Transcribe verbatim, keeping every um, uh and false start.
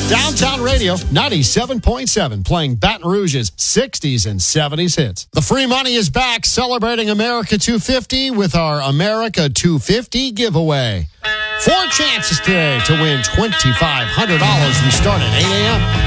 Downtown Radio, ninety-seven point seven, playing Baton Rouge's sixties and seventies hits. The free money is back, celebrating America two fifty with our America two fifty giveaway. Four chances today to win twenty-five hundred dollars. We start at eight a.m.